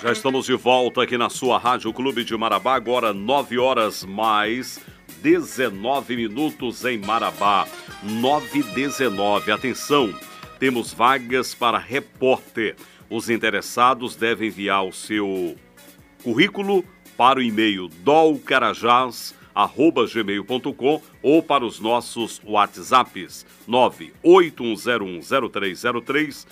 Já estamos de volta aqui na sua Rádio Clube de Marabá, agora 9 horas mais 19 minutos em Marabá. 9h19. Atenção, temos vagas para repórter. Os interessados devem enviar o seu currículo para o e-mail dolcarajás@gmail.com ou para os nossos WhatsApps 981010303,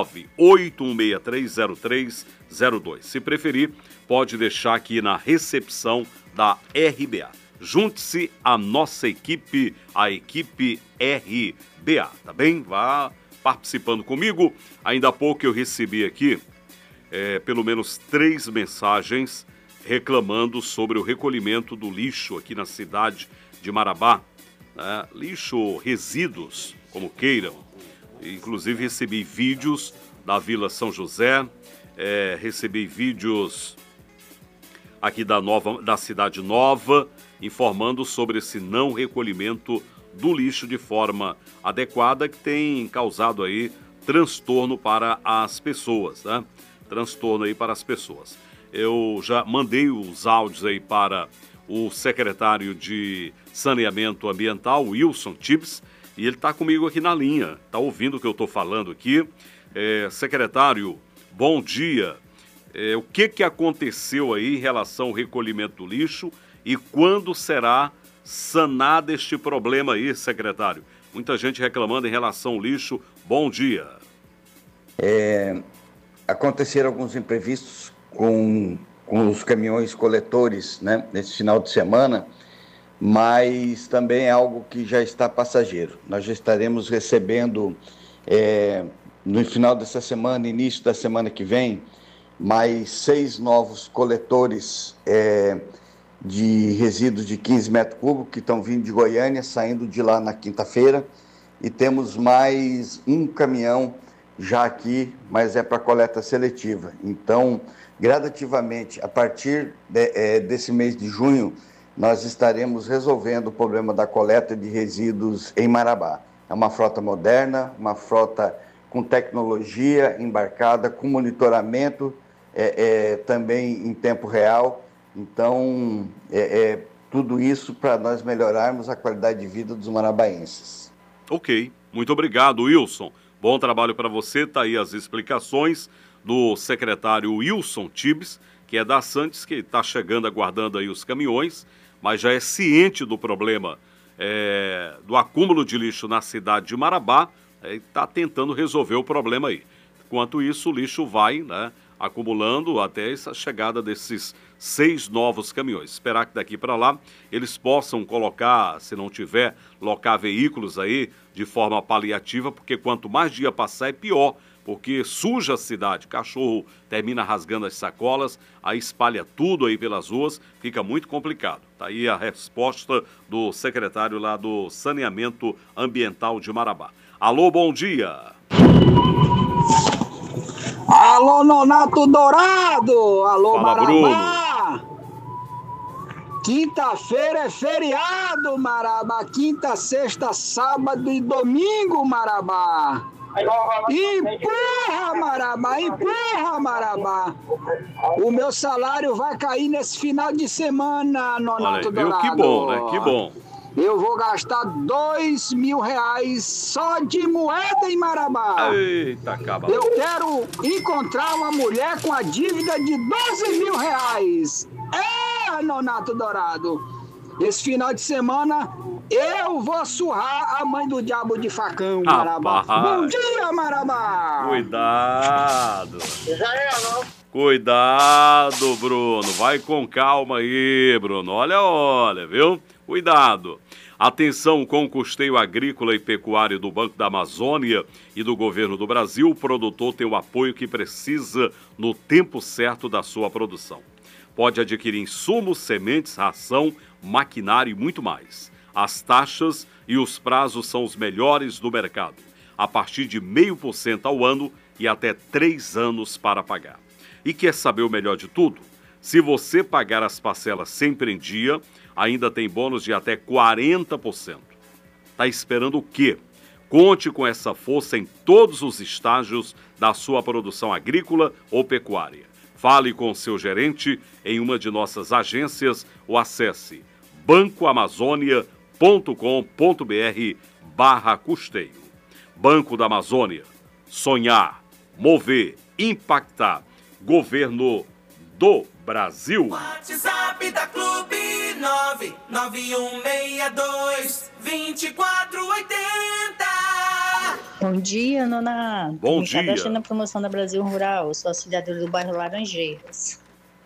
981630302. Se preferir, pode deixar aqui na recepção da RBA. Junte-se à nossa equipe, a equipe RBA, tá bem? Vá participando comigo. Ainda há pouco eu recebi aqui pelo menos 3 mensagens reclamando sobre o recolhimento do lixo aqui na cidade de Marabá, né? Lixo, resíduos, como queiram. Inclusive recebi vídeos da Vila São José, recebi vídeos aqui da Cidade Nova, informando sobre esse não recolhimento do lixo de forma adequada, que tem causado aí transtorno para as pessoas, né? Transtorno aí para as pessoas. Eu já mandei os áudios aí para o secretário de Saneamento Ambiental, Wilson Tibbs, e ele está comigo aqui na linha, está ouvindo o que eu estou falando aqui. Secretário, bom dia. O que aconteceu aí em relação ao recolhimento do lixo e quando será sanado este problema aí, secretário? Muita gente reclamando em relação ao lixo. Bom dia. Aconteceram alguns imprevistos com os caminhões coletores, né, nesse final de semana, mas também é algo que já está passageiro. Nós já estaremos recebendo, no final dessa semana, início da semana que vem, mais 6 novos coletores de resíduos de 15 metros cúbicos que estão vindo de Goiânia, saindo de lá na quinta-feira, e temos mais um caminhão já aqui, mas é para coleta seletiva. Então, gradativamente, a partir desse mês de junho, nós estaremos resolvendo o problema da coleta de resíduos em Marabá. É uma frota moderna, uma frota com tecnologia embarcada, com monitoramento também em tempo real. Então, tudo isso para nós melhorarmos a qualidade de vida dos marabaenses. Ok, muito obrigado, Wilson. Bom trabalho para você, tá aí as explicações do secretário Wilson Tibbs, que é da Santos, que está chegando, aguardando aí os caminhões, mas já é ciente do problema do acúmulo de lixo na cidade de Marabá, e está tentando resolver o problema aí. Enquanto isso, o lixo vai, né, acumulando até essa chegada desses 6 novos caminhões. Esperar que daqui para lá eles possam colocar, se não tiver, locar veículos aí de forma paliativa, porque quanto mais dia passar é pior, porque suja a cidade, cachorro termina rasgando as sacolas, aí espalha tudo aí pelas ruas, fica muito complicado. Tá aí a resposta do secretário lá do Saneamento Ambiental de Marabá. Alô, bom dia! Alô, Nonato Dourado! Alô, Fala, Marabá! Bruno! Quinta-feira é feriado, Marabá. Quinta, sexta, sábado e domingo, Marabá. Empurra, Marabá, empurra, Marabá. O meu salário vai cair nesse final de semana, Nonato Dourado. Que bom, né? Que bom. Eu vou gastar R$2.000 só de moeda em Marabá. Eita, acaba. Eu quero encontrar uma mulher com a dívida de R$12.000. Nonato Dourado. Esse final de semana eu vou surrar a mãe do diabo de facão, Marabá. Bom dia, Marabá. Cuidado. Cuidado, Bruno. Vai com calma aí, Bruno. Olha, viu? Cuidado. Atenção com o custeio agrícola e pecuário do Banco da Amazônia e do Governo do Brasil. O produtor tem o apoio que precisa no tempo certo da sua produção. Pode adquirir insumos, sementes, ração, maquinário e muito mais. As taxas e os prazos são os melhores do mercado, a partir de 0,5% ao ano e até 3 anos para pagar. E quer saber o melhor de tudo? Se você pagar as parcelas sempre em dia, ainda tem bônus de até 40%. Tá esperando o quê? Conte com essa força em todos os estágios da sua produção agrícola ou pecuária. Fale com seu gerente em uma de nossas agências ou acesse bancoamazônia.com.br/custeio. Banco da Amazônia. Sonhar, mover, impactar. Governo do Brasil. WhatsApp da Clube 99162-2480. Bom dia, Nonato. Bom Me dia. cadastro na promoção da Brasil Rural. Eu sou auxiliadora do bairro Laranjeiras.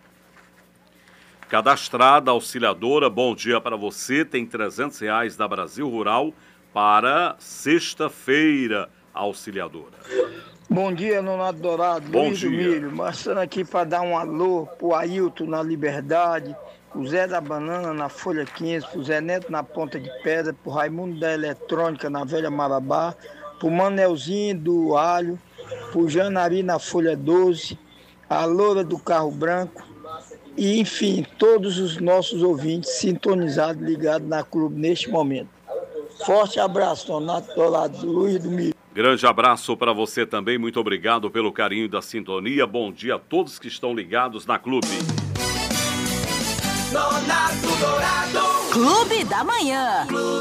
Cadastrada, auxiliadora, bom dia para você. Tem R$300 da Brasil Rural para sexta-feira, auxiliadora. Bom dia, Nonato Dourado, Bom Luiz do dia. Milho. Passando aqui para dar um alô pro Ailton na Liberdade, o Zé da Banana na Folha 15, pro Zé Neto na Ponta de Pedra, pro Raimundo da Eletrônica na Velha Marabá, pro Manelzinho do Alho, pro Janari na Folha 12, a Loura do Carro Branco e, enfim, todos os nossos ouvintes sintonizados, ligados na Clube neste momento. Forte abraço, Nonato Dourado, Luiz do Milho. Grande abraço para você também, muito obrigado pelo carinho da sintonia. Bom dia a todos que estão ligados na Clube. Nonato Dourado. Clube da Manhã.